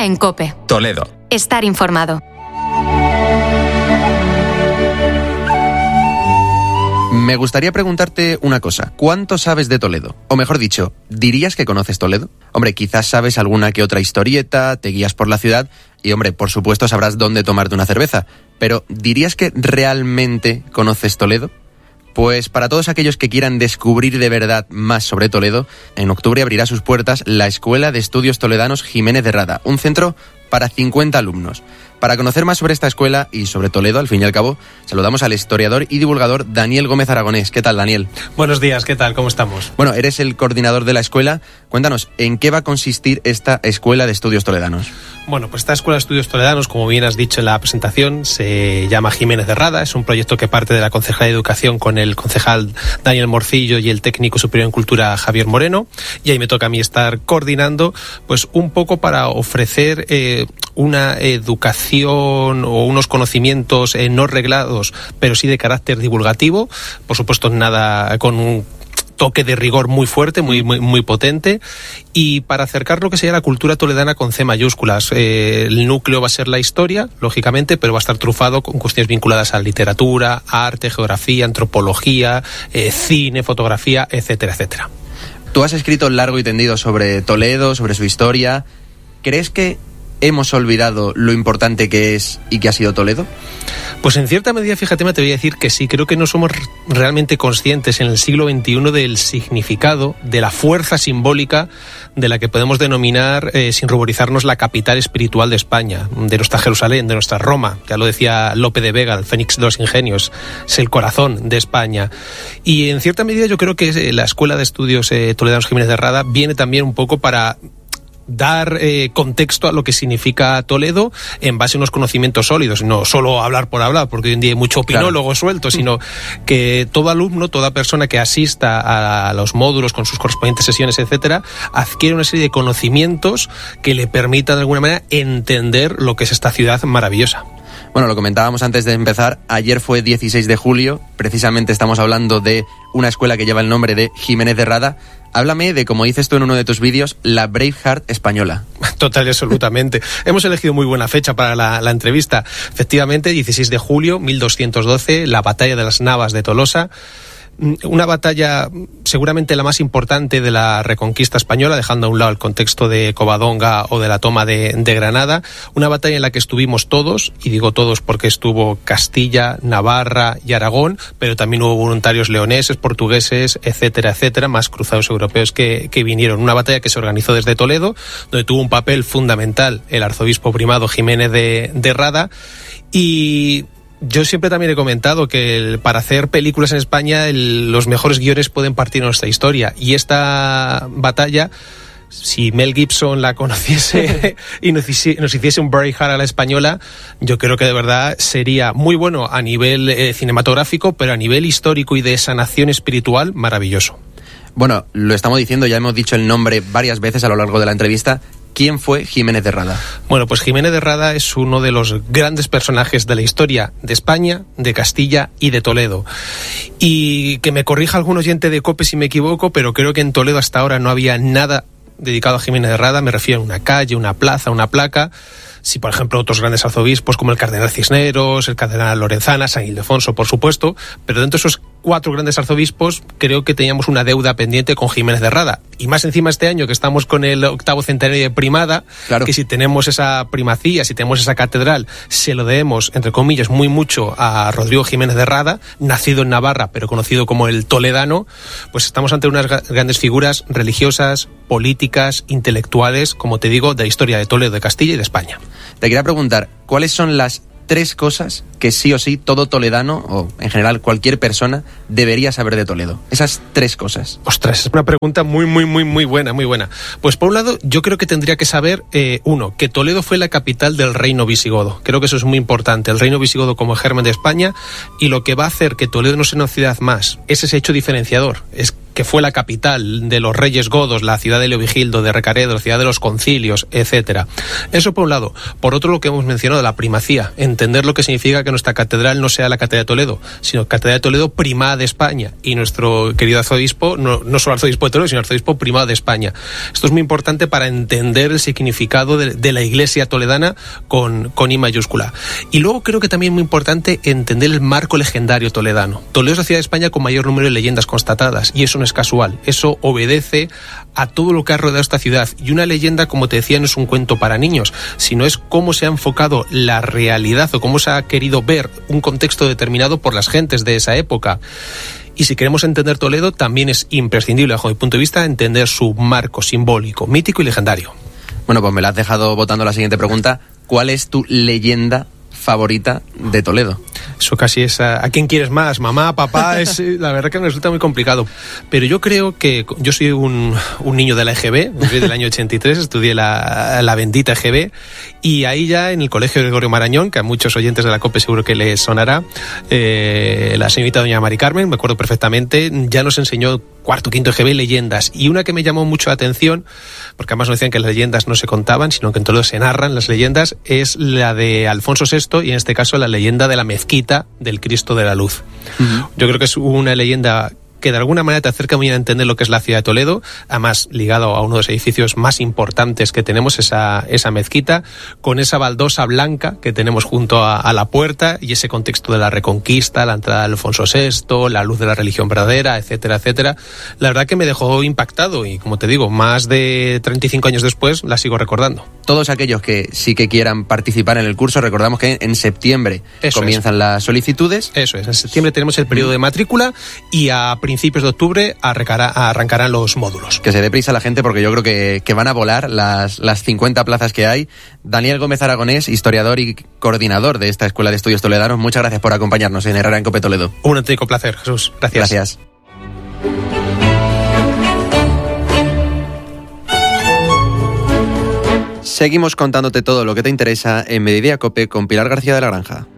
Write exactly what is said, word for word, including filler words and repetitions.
día en COPE. Toledo. Estar informado. Me gustaría preguntarte una cosa. ¿Cuánto sabes de Toledo? O mejor dicho, ¿dirías que conoces Toledo? Hombre, quizás sabes alguna que otra historieta, te guías por la ciudad y, hombre, por supuesto sabrás dónde tomarte una cerveza. Pero, ¿dirías que realmente conoces Toledo? Pues para todos aquellos que quieran descubrir de verdad más sobre Toledo, en octubre abrirá sus puertas la Escuela de Estudios Toledanos Jiménez de Rada, un centro para cincuenta alumnos. Para conocer más sobre esta escuela y sobre Toledo, al fin y al cabo, saludamos al historiador y divulgador Daniel Gómez Aragonés. ¿Qué tal, Daniel? Buenos días, ¿qué tal? ¿Cómo estamos? Bueno, eres el coordinador de la escuela. Cuéntanos, ¿en qué va a consistir esta Escuela de Estudios Toledanos? Bueno, pues esta Escuela de Estudios Toledanos, como bien has dicho en la presentación, se llama Jiménez de Rada. Es un proyecto que parte de la Concejalía de Educación con el concejal Daniel Morcillo y el técnico superior en Cultura Javier Moreno. Y ahí me toca a mí estar coordinando, pues un poco para ofrecer eh, una educación o unos conocimientos eh, no reglados, pero sí de carácter divulgativo. Por supuesto, nada con un toque de rigor muy fuerte, muy, muy, muy potente, y para acercar lo que sería la cultura toledana con C mayúsculas. Eh, el núcleo va a ser la historia, lógicamente, pero va a estar trufado con cuestiones vinculadas a literatura, arte, geografía, antropología, eh, cine, fotografía, etcétera, etcétera. Tú has escrito largo y tendido sobre Toledo, sobre su historia. ¿Crees que hemos olvidado lo importante que es y que ha sido Toledo? Pues en cierta medida, fíjate, me te voy a decir que sí. Creo que no somos realmente conscientes en el siglo veintiuno del significado, de la fuerza simbólica de la que podemos denominar, eh, sin ruborizarnos, la capital espiritual de España, de nuestra Jerusalén, de nuestra Roma. Ya lo decía Lope de Vega, el Fénix de los Ingenios, es el corazón de España. Y en cierta medida yo creo que la Escuela de Estudios eh, Toledanos Jiménez de Rada viene también un poco para dar eh, contexto a lo que significa Toledo en base a unos conocimientos sólidos, no solo hablar por hablar, porque hoy en día hay mucho opinólogo claro. suelto, sino que todo alumno, toda persona que asista a los módulos con sus correspondientes sesiones, etcétera, adquiere una serie de conocimientos que le permitan de alguna manera entender lo que es esta ciudad maravillosa. Bueno, lo comentábamos antes de empezar, ayer fue dieciséis de julio, precisamente estamos hablando de una escuela que lleva el nombre de Jiménez de Rada. Háblame de, como dices tú en uno de tus vídeos, la Braveheart española. Total y absolutamente. Hemos elegido muy buena fecha para la, la entrevista. Efectivamente, dieciséis de julio, mil doscientos doce, la batalla de las Navas de Tolosa. Una batalla seguramente la más importante de la Reconquista española, dejando a un lado el contexto de Covadonga o de la toma de, de Granada. Una batalla en la que estuvimos todos, y digo todos porque estuvo Castilla, Navarra y Aragón, pero también hubo voluntarios leoneses, portugueses, etcétera, etcétera, más cruzados europeos que, que vinieron. Una batalla que se organizó desde Toledo, donde tuvo un papel fundamental el arzobispo primado Jiménez de, de Rada. Y yo siempre también he comentado que el, para hacer películas en España el, los mejores guiones pueden partir de nuestra historia, y esta batalla, si Mel Gibson la conociese y nos hiciese, nos hiciese un Braveheart a la española, yo creo que de verdad sería muy bueno a nivel eh, cinematográfico, pero a nivel histórico y de sanación espiritual, maravilloso. Bueno, lo estamos diciendo, ya hemos dicho el nombre varias veces a lo largo de la entrevista. ¿Quién fue Jiménez de Rada? Bueno, pues Jiménez de Rada es uno de los grandes personajes de la historia de España, de Castilla y de Toledo. Y que me corrija algún oyente de COPE si me equivoco, pero creo que en Toledo hasta ahora no había nada dedicado a Jiménez de Rada. Me refiero a una calle, una plaza, una placa. Si, por ejemplo, otros grandes arzobispos como el cardenal Cisneros, el cardenal Lorenzana, San Ildefonso, por supuesto, pero dentro de esos cuatro grandes arzobispos creo que teníamos una deuda pendiente con Jiménez de Rada. Y más encima este año que estamos con el octavo centenario de Primada, claro, que si tenemos esa primacía, si tenemos esa catedral, se lo debemos, entre comillas, muy mucho a Rodrigo Jiménez de Rada, nacido en Navarra, pero conocido como el Toledano. Pues estamos ante unas grandes figuras religiosas, políticas, intelectuales, como te digo, de la historia de Toledo, de Castilla y de España. Te quería preguntar, ¿cuáles son las tres cosas que sí o sí todo toledano, o en general cualquier persona, debería saber de Toledo? Esas tres cosas. Ostras, es una pregunta muy, muy, muy, muy buena, muy buena. Pues por un lado, yo creo que tendría que saber, eh, uno, que Toledo fue la capital del reino visigodo. Creo que eso es muy importante, el reino visigodo como germen de España, y lo que va a hacer que Toledo no sea una ciudad más es ese hecho diferenciador, es que fue la capital de los reyes godos, la ciudad de Leovigildo, de Recaredo, la ciudad de los concilios, etcétera. Eso por un lado. Por otro, lo que hemos mencionado, la primacía, entender lo que significa que nuestra catedral no sea la Catedral de Toledo, sino Catedral de Toledo Primada de España, y nuestro querido arzobispo, no, no solo arzobispo de Toledo, sino arzobispo primado de España. Esto es muy importante para entender el significado de, de la Iglesia toledana con, con I mayúscula. Y luego creo que también es muy importante entender el marco legendario toledano. Toledo es la ciudad de España con mayor número de leyendas constatadas, y eso no es casual. Eso obedece a todo lo que ha rodeado esta ciudad. Y una leyenda, como te decía, no es un cuento para niños, sino es cómo se ha enfocado la realidad o cómo se ha querido ver un contexto determinado por las gentes de esa época. Y si queremos entender Toledo, también es imprescindible, bajo mi punto de vista, entender su marco simbólico, mítico y legendario. Bueno, pues me la has dejado votando la siguiente pregunta. ¿Cuál es tu leyenda favorita de Toledo? Eso casi es a, ¿a quién quieres más? Mamá, papá, es la verdad que me resulta muy complicado. Pero yo creo que yo soy un, un niño de la E G B, soy del año ochenta y tres, estudié la, la bendita E G B, y ahí ya en el Colegio Gregorio Marañón, que a muchos oyentes de la COPE seguro que les sonará, eh, la señorita doña Mari Carmen, me acuerdo perfectamente, ya nos enseñó cuarto, quinto E G B leyendas, y una que me llamó mucho la atención, porque además nos decían que las leyendas no se contaban, sino que en Toledo se narran las leyendas, es la de Alfonso sexto, y en este caso la leyenda de la mezquita del Cristo de la Luz. Uh-huh. Yo creo que es una leyenda que de alguna manera te acerca muy a entender lo que es la ciudad de Toledo, además ligado a uno de los edificios más importantes que tenemos, esa, esa mezquita, con esa baldosa blanca que tenemos junto a, a la puerta, y ese contexto de la Reconquista, la entrada de Alfonso sexto, la luz de la religión verdadera, etcétera, etcétera. La verdad que me dejó impactado, y como te digo, más de treinta y cinco años después la sigo recordando. Todos aquellos que sí que quieran participar en el curso, recordamos que en septiembre Eso comienzan es. las solicitudes. Eso es, en septiembre tenemos el periodo de matrícula, y a principios de octubre arrancará, arrancarán los módulos. Que se dé prisa la gente, porque yo creo que, que van a volar las, las cincuenta plazas que hay. Daniel Gómez Aragonés, historiador y coordinador de esta Escuela de Estudios Toledanos, muchas gracias por acompañarnos en Herrera en COPE Toledo. Un auténtico placer, Jesús. Gracias. Gracias. Seguimos contándote todo lo que te interesa en Mediodía COPE con Pilar García de la Granja.